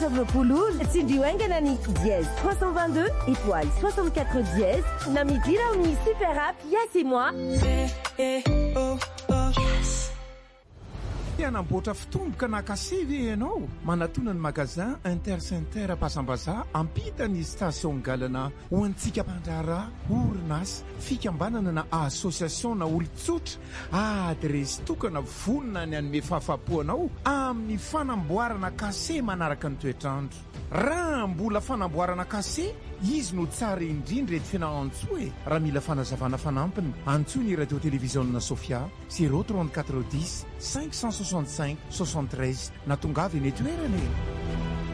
420 tsindrioaingana ny dièse 322 étoile 64 dièse na midira amin'ny super app Yes et moi. Anamboatra fitomboka na kasevy ianao manatona ny magazin Intercenter Pasambaza ampita ny station galana ho antsika mpandrara orinasa fikambanana na association na olon-tsotra adresy tokana vonona ny anome fahafapoanao amin'ny fanamboarana kase manaraka ny toetrandro. Raha mbola fanamboarana kase izy no tsara indrindra ety fianahantsoa raha mila fanazavana fanampiny antsoa ny radio télévision Sofia 034 10 565 73 na tongavy ny toerana.